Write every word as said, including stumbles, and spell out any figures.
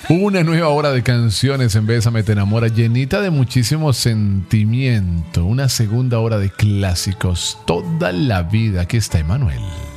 Una nueva hora de canciones en Bésame te enamora, llenita de muchísimo sentimiento. Una segunda hora de clásicos, toda la vida. Aquí está Emanuel.